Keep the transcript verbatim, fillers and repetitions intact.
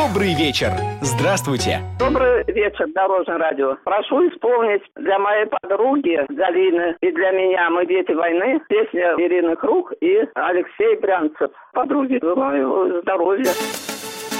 Добрый вечер. Здравствуйте. Добрый вечер, Дорожное радио. Прошу исполнить для моей подруги Галины и для меня «Мы дети войны» песня Ирины Круг и Алексей Брянцев. Подруге желаю здоровья.